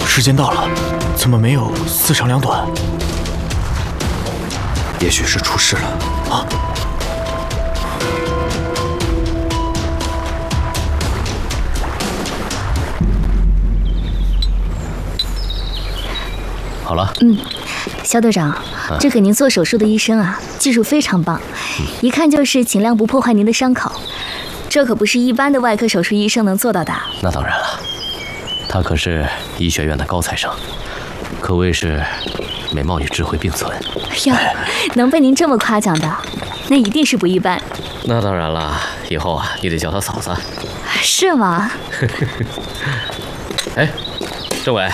时间到了，怎么没有4长2短？ 也许是出事了啊！ 好了。 肖队长，这给您做手术的医生啊，技术非常棒，一看就是尽量不破坏您的伤口。这可不是一般的外科手术医生能做到的。 那当然了，他可是医学院的高材生，可谓是美貌与智慧并存。 哟，能被您这么夸奖的，那一定是不一般。 那当然了，以后啊，你得叫他嫂子。 是吗？ 哎，政委。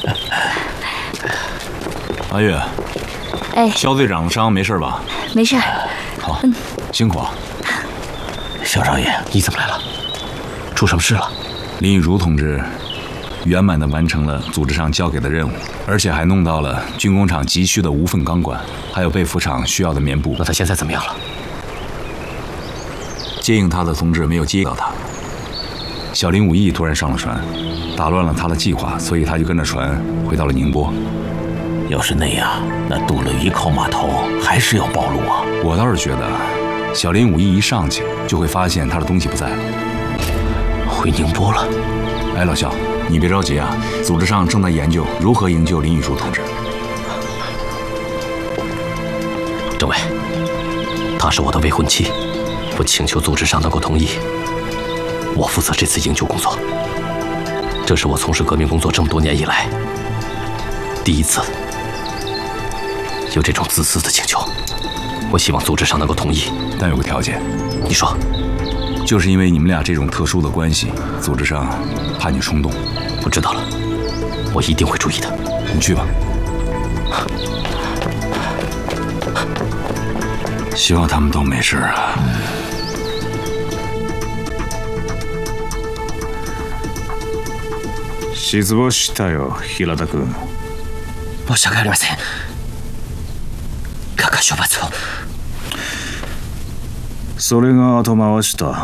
阿月， 哎， 肖队长的伤没事吧？ 没事。 好，辛苦啊。 肖少爷，你怎么来了？出什么事了？ 林雨茹同志圆满地完成了组织上交给的任务，而且还弄到了军工厂急需的无缝钢管，还有被服厂需要的棉布。 那他现在怎么样了？ 接应他的同志没有接到他。小林武艺突然上了船，打乱了他的计划，所以他就跟着船回到了宁波。 要是那样，那渡了沂口码头还是要暴露啊！ 我倒是觉得，小林武艺一上去就会发现他的东西不在了。 回宁波了？ 哎，老肖，你别着急啊，组织上正在研究如何营救林雨茹同志。 政委，她是我的未婚妻，我请求组织上能够同意，我负责这次营救工作。这是我从事革命工作这么多年以来第一次有这种自私的请求，我希望组织上能够同意， 但有个条件。 你说？ 就是因为你们俩这种特殊的关系，组织上怕你冲动。 我知道了，我一定会注意的。 你去吧。希望他们都没事啊。 失望したよ、平田君。 申し訳ありません。かか処罰を。 それが後回しだ。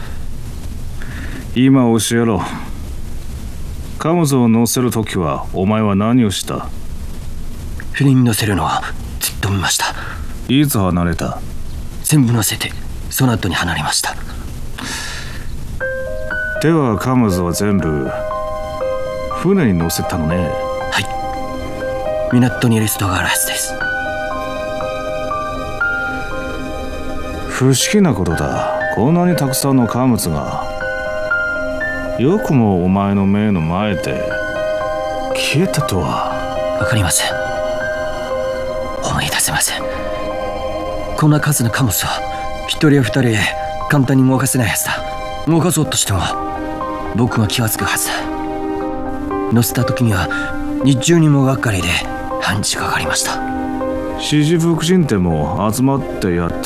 今教えろ。貨物を乗せるときはお前は何をした？ 船に乗せるのはずっと見ました。 いつ離れた？ 全部乗せてその後に離れました。 では貨物は全部船に乗せたのね。 はい。港にリストがあるはずです。 不思議なことだ。こんなにたくさんの貨物がよくもお前の目の前で消えたとは。 わかりません。思い出せません。こんな数の貨物は一人や二人へ簡単に動かせないはずだ。動かそうとしても僕が気がつくはずだ。乗せた時には20人もがかりで半日かかりました。 支持福神店も集まってやった